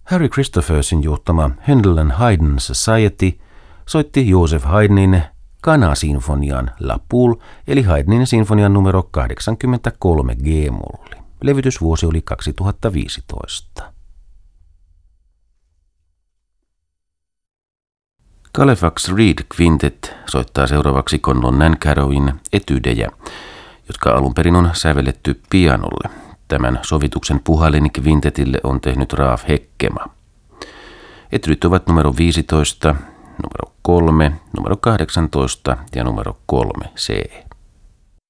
Harry Christophersin johtama Handel and Haydn Society soitti Joseph Haydnin Kana-sinfonian La Poule eli Haydnin sinfonian numero 83 G-molli. Levytysvuosi oli 2015. Halifax Reed Quintet soittaa seuraavaksi Conlon Nancarrowin etydejä, jotka alun perin on sävelletty pianolle. Tämän sovituksen puhalin-kvintetille on tehnyt Raaf Hekkema. Etydit ovat numero 15, numero 3, numero 18 ja numero 3 C.